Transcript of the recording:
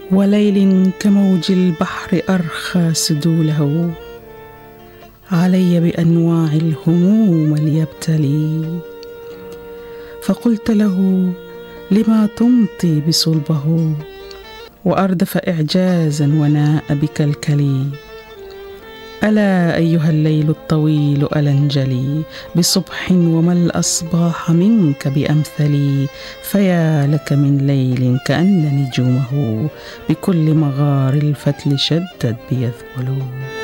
وليل كموج البحر أرخى سدوله علي بأنواع الهموم ليبتلي. فقلت له لما تمطي بصلبه وأردف إعجازا وناء بكلكلي. ألا أيها الليل الطويل ألا انجلي بصبح وما الأصباح منك بأمثلي. فيا لك من ليل كأن نجومه بكل مغار الفتل شدت بيذبل.